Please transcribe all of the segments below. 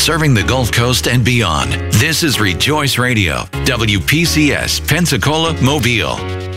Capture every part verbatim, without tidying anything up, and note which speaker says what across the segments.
Speaker 1: serving the Gulf Coast and beyond. This is Rejoice Radio, W P C S, Pensacola, Mobile.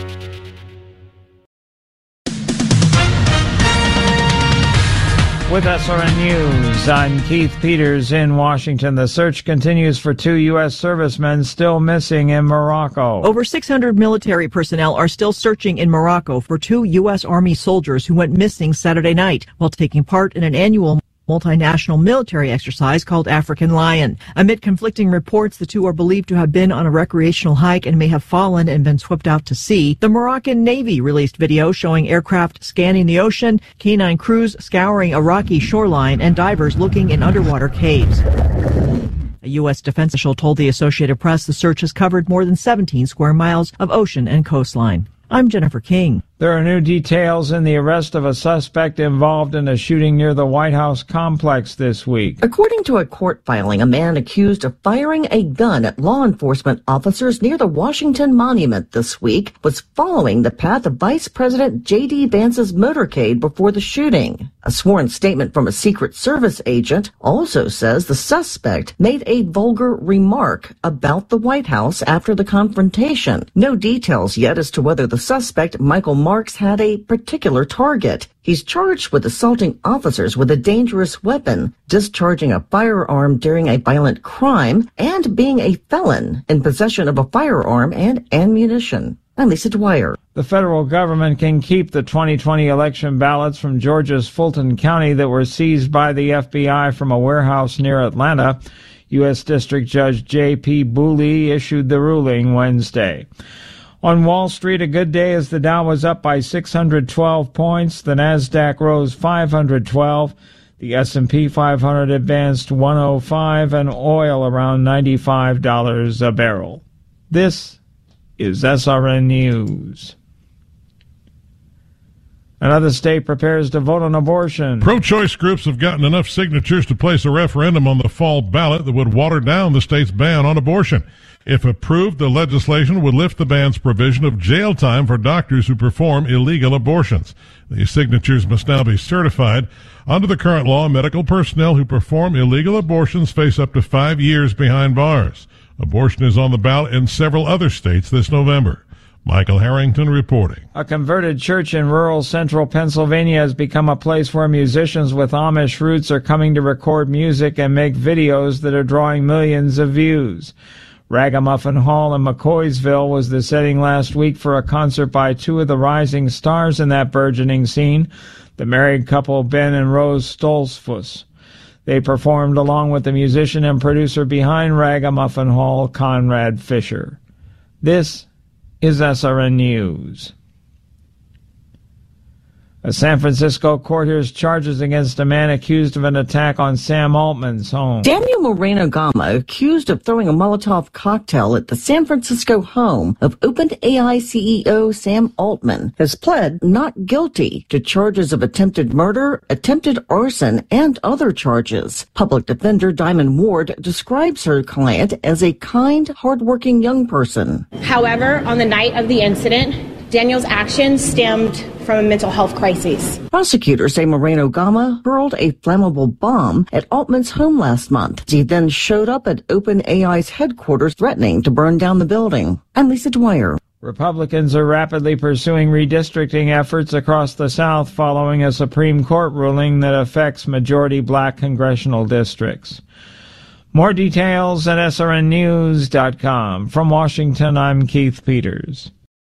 Speaker 2: With S R N News, I'm Keith Peters in Washington. The search continues for two U S servicemen still missing in Morocco.
Speaker 3: Over six hundred military personnel are still searching in Morocco for two U S Army soldiers who went missing Saturday night while taking part in an annual multinational military exercise called African Lion. Amid conflicting reports, the two are believed to have been on a recreational hike and may have fallen and been swept out to sea. The Moroccan Navy released video showing aircraft scanning the ocean, canine crews scouring a rocky shoreline, and divers looking in underwater caves. A U S defense official told the Associated Press the search has covered more than seventeen square miles of ocean and coastline. I'm Jennifer King.
Speaker 2: There are new details in the arrest of a suspect involved in a shooting near the White House complex this week.
Speaker 4: According to a court filing, a man accused of firing a gun at law enforcement officers near the Washington Monument this week was following the path of Vice President J D Vance's motorcade before the shooting. A sworn statement from a Secret Service agent also says the suspect made a vulgar remark about the White House after the confrontation. No details yet as to whether the suspect, Michael Marks, had a particular target. He's charged with assaulting officers with a dangerous weapon, discharging a firearm during a violent crime, and being a felon in possession of a firearm and ammunition. I'm Lisa Dwyer.
Speaker 2: The federal government can keep the twenty twenty election ballots from Georgia's Fulton County that were seized by the F B I from a warehouse near Atlanta. U S District Judge J P Booley issued the ruling Wednesday. On Wall Street, a good day as the Dow was up by six hundred twelve points. The Nasdaq rose five hundred twelve. The S and P five hundred advanced one oh five, and oil around ninety-five dollars a barrel. This is S R N News. Another state prepares to vote on abortion.
Speaker 5: Pro-choice groups have gotten enough signatures to place a referendum on the fall ballot that would water down the state's ban on abortion. If approved, the legislation would lift the ban's provision of jail time for doctors who perform illegal abortions. These signatures must now be certified. Under the current law, medical personnel who perform illegal abortions face up to five years behind bars. Abortion is on the ballot in several other states this November. Michael Harrington reporting.
Speaker 2: A converted church in rural central Pennsylvania has become a place where musicians with Amish roots are coming to record music and make videos that are drawing millions of views. Ragamuffin Hall in McCoysville was the setting last week for a concert by two of the rising stars in that burgeoning scene, the married couple Ben and Rose Stolzfus. They performed along with the musician and producer behind Ragamuffin Hall, Conrad Fisher. This is S R N News. A San Francisco court hears charges against a man accused of an attack on Sam Altman's home.
Speaker 4: Daniel Moreno-Gama, accused of throwing a Molotov cocktail at the San Francisco home of OpenAI C E O Sam Altman, has pled not guilty to charges of attempted murder, attempted arson, and other charges. Public defender Diamond Ward describes her client as a kind, hardworking young person.
Speaker 6: However, on the night of the incident, Daniel's actions stemmed from a mental health crisis.
Speaker 4: Prosecutors say Moreno-Gama hurled a flammable bomb at Altman's home last month. He then showed up at OpenAI's headquarters threatening to burn down the building. I'm Lisa Dwyer.
Speaker 2: Republicans are rapidly pursuing redistricting efforts across the South following a Supreme Court ruling that affects majority black congressional districts. More details at S R N news dot com. From Washington, I'm Keith Peters.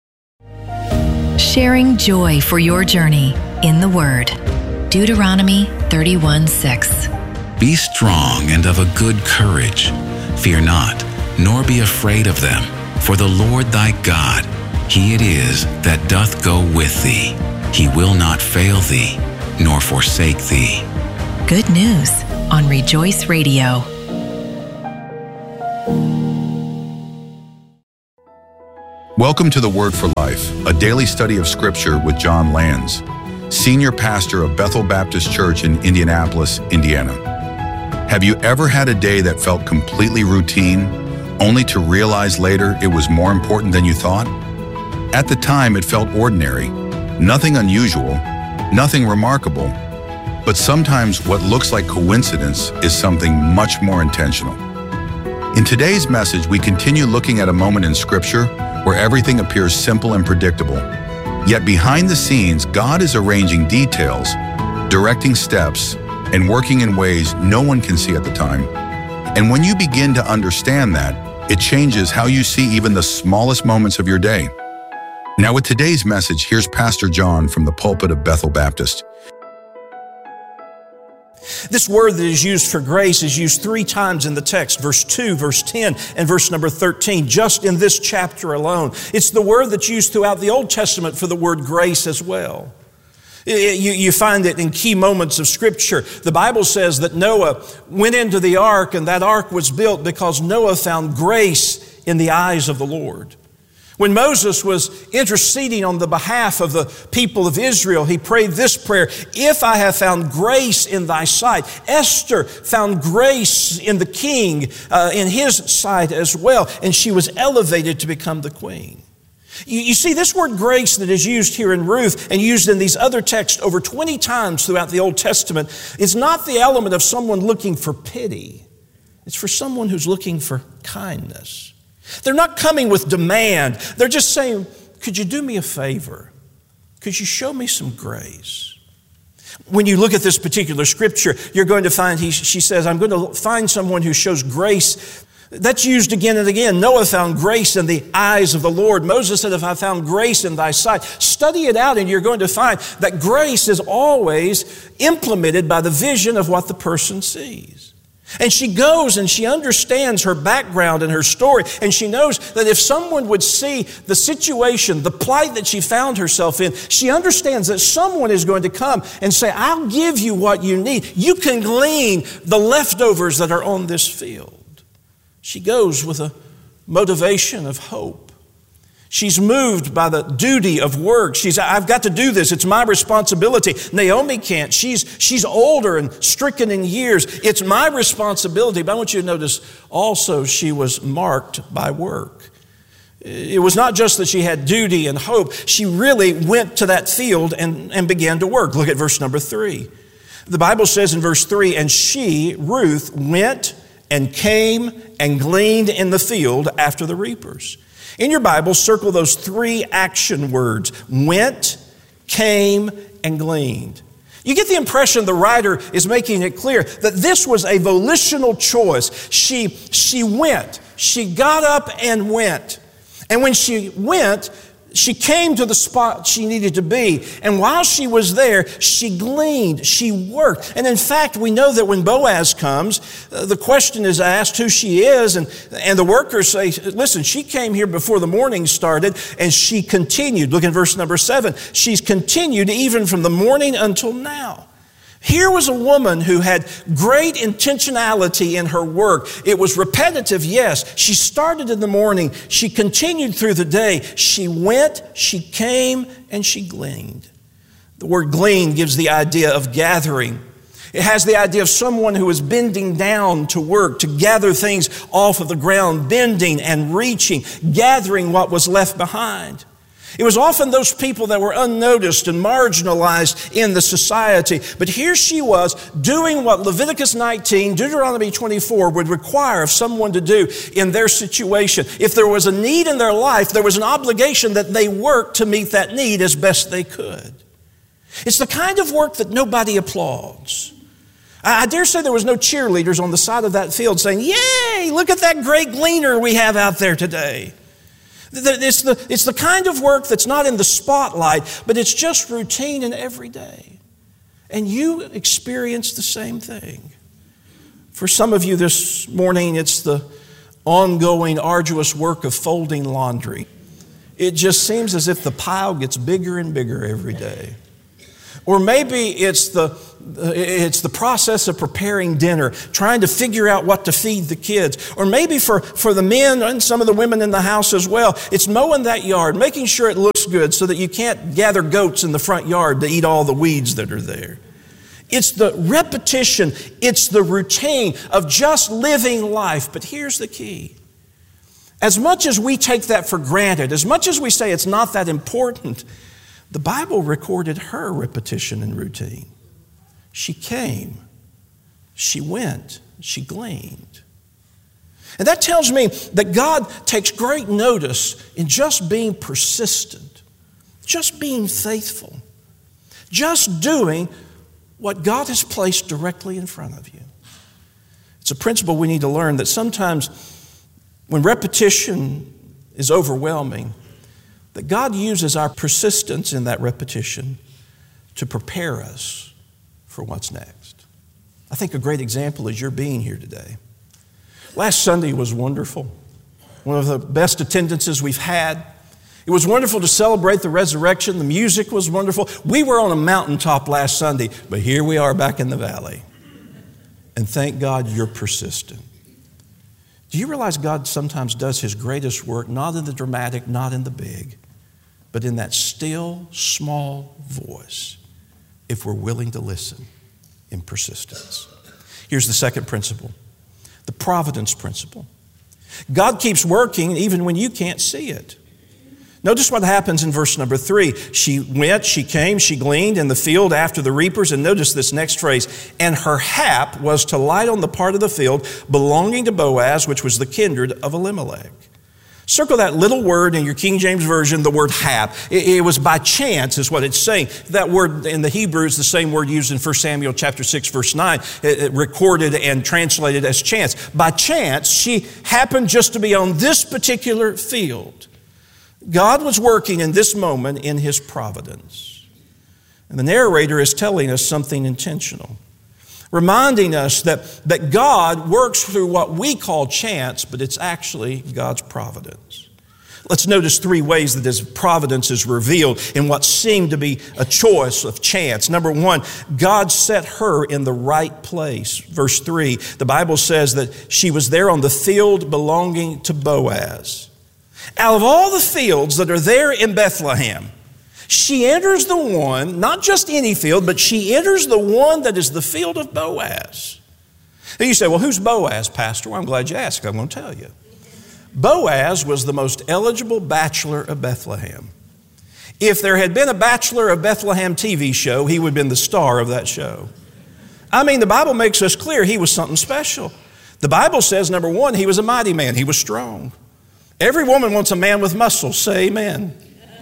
Speaker 7: Sharing joy for your journey in the Word. Deuteronomy thirty-one six.
Speaker 1: Be strong and of a good courage. Fear not, nor be afraid of them. For the Lord thy God, he it is that doth go with thee. He will not fail thee, nor forsake thee.
Speaker 7: Good news on Rejoice Radio.
Speaker 8: Welcome to the Word for Life, a daily study of Scripture with John Lands, Senior Pastor of Bethel Baptist Church in Indianapolis, Indiana. Have you ever had a day that felt completely routine, only to realize later it was more important than you thought? At the time, it felt ordinary, nothing unusual, nothing remarkable. But sometimes what looks like coincidence is something much more intentional. In today's message, we continue looking at a moment in Scripture where everything appears simple and predictable. Yet behind the scenes, God is arranging details, directing steps, and working in ways no one can see at the time. And when you begin to understand that, it changes how you see even the smallest moments of your day. Now with today's message, here's Pastor John from the pulpit of Bethel Baptist.
Speaker 9: This word that is used for grace is used three times in the text, verse two, verse ten, and verse number thirteen, just in this chapter alone. It's the word that's used throughout the Old Testament for the word grace as well. You, you find it in key moments of Scripture. The Bible says that Noah went into the ark, and that ark was built because Noah found grace in the eyes of the Lord. When Moses was interceding on the behalf of the people of Israel, he prayed this prayer, "If I have found grace in thy sight." Esther found grace in the king, uh, in his sight as well, and she was elevated to become the queen. You, you see, this word grace that is used here in Ruth and used in these other texts over twenty times throughout the Old Testament is not the element of someone looking for pity. It's for someone who's looking for kindness. They're not coming with demand. They're just saying, could you do me a favor? Could you show me some grace? When you look at this particular scripture, you're going to find, he, she says, I'm going to find someone who shows grace. That's used again and again. Noah found grace in the eyes of the Lord. Moses said, if I found grace in thy sight. Study it out and you're going to find that grace is always implemented by the vision of what the person sees. And she goes and she understands her background and her story. And she knows that if someone would see the situation, the plight that she found herself in, she understands that someone is going to come and say, I'll give you what you need. You can glean the leftovers that are on this field. She goes with a motivation of hope. She's moved by the duty of work. She's, I've got to do this. It's my responsibility. Naomi can't. She's, she's older and stricken in years. It's my responsibility. But I want you to notice also she was marked by work. It was not just that she had duty and hope. She really went to that field and, and began to work. Look at verse number three. The Bible says in verse three, and she, Ruth, went and came and gleaned in the field after the reapers. In your Bible, circle those three action words, went, came, and gleaned. You get the impression the writer is making it clear that this was a volitional choice. She, she went. She got up and went. And when she went, she came to the spot she needed to be. And while she was there, she gleaned, she worked. And in fact, we know that when Boaz comes, uh, the question is asked who she is. And, and the workers say, listen, she came here before the morning started and she continued. Look at verse number seven. She's continued even from the morning until now. Here was a woman who had great intentionality in her work. It was repetitive, yes. She started in the morning. She continued through the day. She went, she came, and she gleaned. The word glean gives the idea of gathering. It has the idea of someone who is bending down to work, to gather things off of the ground, bending and reaching, gathering what was left behind. It was often those people that were unnoticed and marginalized in the society. But here she was doing what Leviticus nineteen, Deuteronomy twenty-four would require of someone to do in their situation. If there was a need in their life, there was an obligation that they work to meet that need as best they could. It's the kind of work that nobody applauds. I dare say there was no cheerleaders on the side of that field saying, yay, look at that great gleaner we have out there today. It's the, it's the kind of work that's not in the spotlight, but it's just routine and everyday. And you experience the same thing. For some of you this morning, it's the ongoing, arduous work of folding laundry. It just seems as if the pile gets bigger and bigger every day. Or maybe it's the it's the process of preparing dinner, trying to figure out what to feed the kids. Or maybe for, for the men and some of the women in the house as well, it's mowing that yard, making sure it looks good so that you can't gather goats in the front yard to eat all the weeds that are there. It's the repetition, it's the routine of just living life. But here's the key. As much as we take that for granted, as much as we say it's not that important, the Bible recorded her repetition and routine. she came, she went, she gleaned. And that tells me that God takes great notice in just being persistent, just being faithful, just doing what God has placed directly in front of you. It's a principle we need to learn, that sometimes when repetition is overwhelming, that God uses our persistence in that repetition to prepare us for what's next. I think a great example is your being here today. Last Sunday was wonderful. One of the best attendances we've had. It was wonderful to celebrate the resurrection. The music was wonderful. We were on a mountaintop last Sunday, but here we are back in the valley. And thank God you're persistent. Do you realize God sometimes does His greatest work, not in the dramatic, not in the big, but in that still, small voice, if we're willing to listen in persistence? Here's the second principle, the providence principle. God keeps working even when you can't see it. Notice what happens in verse number three. She went, she came, she gleaned in the field after the reapers. And notice this next phrase. And her hap was to light on the part of the field belonging to Boaz, which was the kindred of Elimelech. Circle that little word in your King James Version, the word hap. It, it was by chance is what it's saying. That word in the Hebrew is the same word used in First Samuel chapter six, verse nine, it, it recorded and translated as chance. By chance, she happened just to be on this particular field. God was working in this moment in His providence. And the narrator is telling us something intentional, reminding us that, that God works through what we call chance, but it's actually God's providence. Let's notice three ways that His providence is revealed in what seemed to be a choice of chance. Number one, God set her in the right place. Verse three, the Bible says that she was there on the field belonging to Boaz. Out of all the fields that are there in Bethlehem, she enters the one, not just any field, but she enters the one that is the field of Boaz. And you say, well, who's Boaz, Pastor? Well, I'm glad you asked. I'm going to tell you. Boaz was the most eligible bachelor of Bethlehem. If there had been a Bachelor of Bethlehem T V show, he would have been the star of that show. I mean, the Bible makes us clear he was something special. The Bible says, number one, he was a mighty man. He was strong. Every woman wants a man with muscles. Say amen.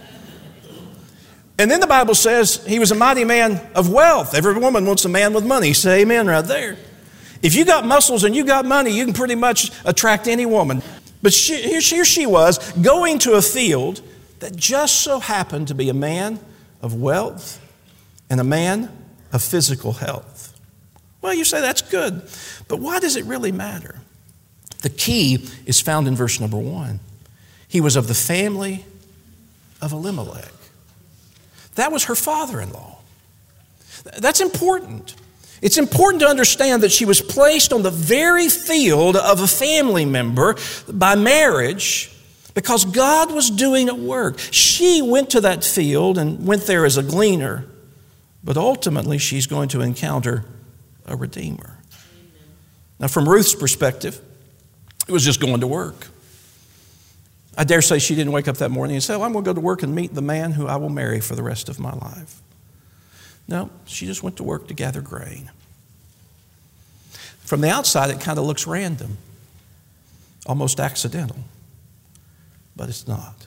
Speaker 9: And then the Bible says he was a mighty man of wealth. Every woman wants a man with money. Say amen right there. If you got muscles and you got money, you can pretty much attract any woman. But she, here, here she was going to a field that just so happened to be a man of wealth and a man of physical health. Well, you say that's good, but why does it really matter? The key is found in verse number one. He was of the family of Elimelech. That was her father-in-law. That's important. It's important to understand that she was placed on the very field of a family member by marriage because God was doing a work. She went to that field and went there as a gleaner, but ultimately she's going to encounter a redeemer. Now, from Ruth's perspective, it was just going to work. I dare say she didn't wake up that morning and say, well, I'm going to go to work and meet the man who I will marry for the rest of my life. No, she just went to work to gather grain. From the outside, it kind of looks random, almost accidental, but it's not.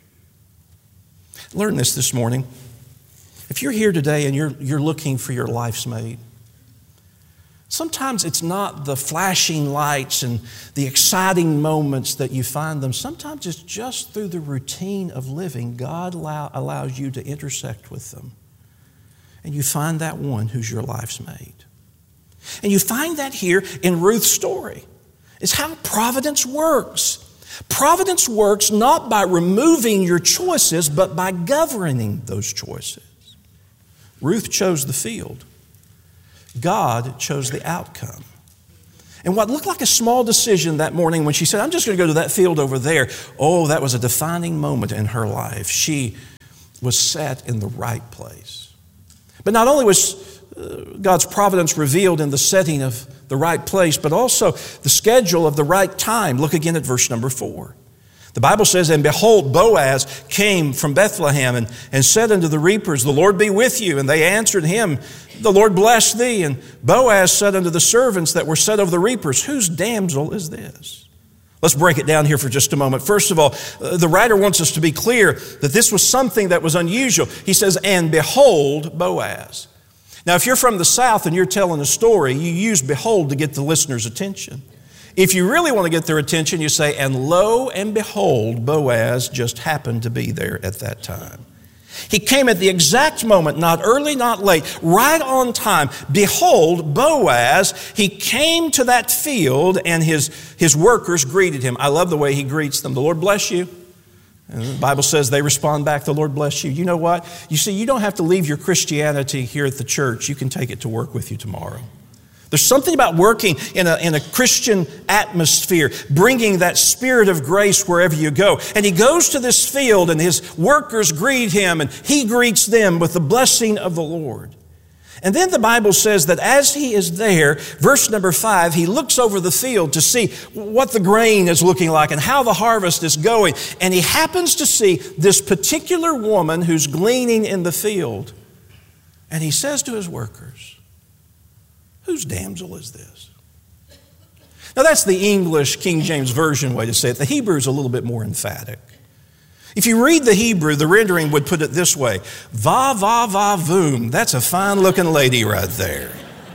Speaker 9: Learn this this morning. If you're here today and you're, you're looking for your life's mate, sometimes it's not the flashing lights and the exciting moments that you find them. Sometimes it's just through the routine of living, God allow, allows you to intersect with them. And you find that one who's your life's mate. And you find that here in Ruth's story. It's how providence works. Providence works not by removing your choices, but by governing those choices. Ruth chose the field. God chose the outcome. And what looked like a small decision that morning when she said, I'm just going to go to that field over there. Oh, that was a defining moment in her life. She was set in the right place. But not only was uh, God's providence revealed in the setting of the right place, but also the schedule of the right time. Look again at verse number four. The Bible says, and behold, Boaz came from Bethlehem and, and said unto the reapers, the Lord be with you. And they answered him, the Lord bless thee. And Boaz said unto the servants that were set over the reapers, whose damsel is this? Let's break it down here for just a moment. First of all, the writer wants us to be clear that this was something that was unusual. He says, and behold, Boaz. Now, if you're from the South and you're telling a story, you use behold to get the listener's attention. If you really want to get their attention, you say, and lo and behold, Boaz just happened to be there at that time. He came at the exact moment, not early, not late, right on time. Behold, Boaz, he came to that field and his, his workers greeted him. I love the way he greets them. The Lord bless you. And the Bible says they respond back, the Lord bless you. You know what? You see, you don't have to leave your Christianity here at the church. You can take it to work with you tomorrow. There's something about working in a, in a Christian atmosphere, bringing that spirit of grace wherever you go. And he goes to this field and his workers greet him and he greets them with the blessing of the Lord. And then the Bible says that as he is there, verse number five, he looks over the field to see what the grain is looking like and how the harvest is going. And he happens to see this particular woman who's gleaning in the field. And he says to his workers, whose damsel is this? Now that's the English King James Version way to say it. The Hebrew is a little bit more emphatic. If you read the Hebrew, the rendering would put it this way, va va va voom. That's a fine looking lady right there.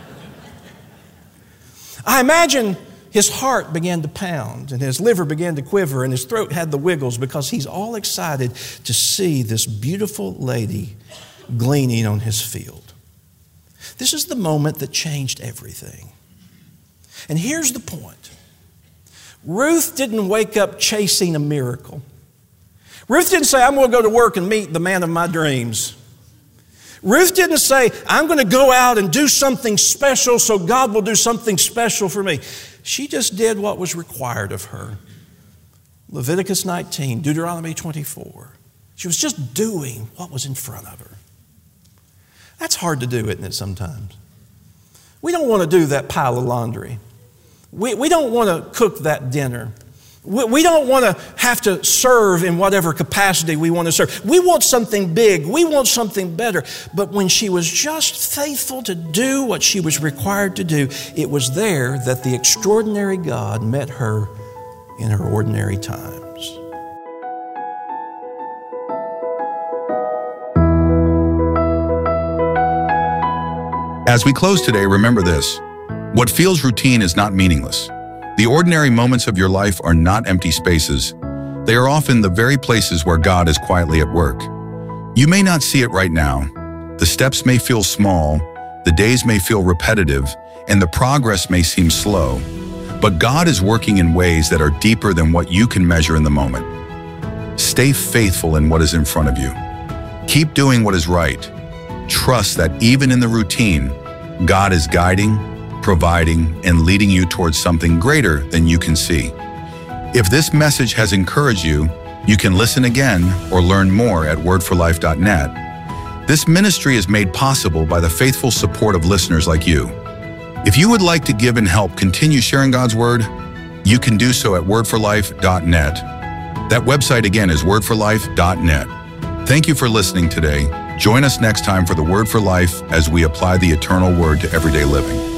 Speaker 9: I imagine his heart began to pound and his liver began to quiver and his throat had the wiggles because he's all excited to see this beautiful lady gleaning on his field. This is the moment that changed everything. And here's the point. Ruth didn't wake up chasing a miracle. Ruth didn't say, I'm going to go to work and meet the man of my dreams. Ruth didn't say, I'm going to go out and do something special so God will do something special for me. She just did what was required of her. Leviticus nineteen, Deuteronomy twenty-four. She was just doing what was in front of her. That's hard to do, isn't it, sometimes? We don't want to do that pile of laundry. We, we don't want to cook that dinner. We, we don't want to have to serve in whatever capacity we want to serve. We want something big. We want something better. But when she was just faithful to do what she was required to do, it was there that the extraordinary God met her in her ordinary times.
Speaker 8: As we close today, remember this. What feels routine is not meaningless. The ordinary moments of your life are not empty spaces. They are often the very places where God is quietly at work. You may not see it right now. The steps may feel small, the days may feel repetitive, and the progress may seem slow. But God is working in ways that are deeper than what you can measure in the moment. Stay faithful in what is in front of you. Keep doing what is right. Trust that even in the routine, God is guiding, providing, and leading you towards something greater than you can see. If this message has encouraged you, you can listen again or learn more at word for life dot net. This ministry is made possible by the faithful support of listeners like you. If you would like to give and help continue sharing God's Word, you can do so at word for life dot net. That website again is word for life dot net. Thank you for listening today. Join us next time for the Word for Life as we apply the eternal Word to everyday living.